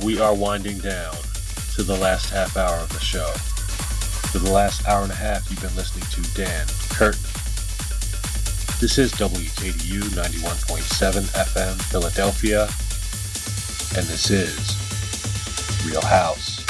we are winding down to the last half hour of the show. For the last hour and a half, you've been listening to Dan Curtin. This is WKDU 91.7 FM Philadelphia, and this is Real House.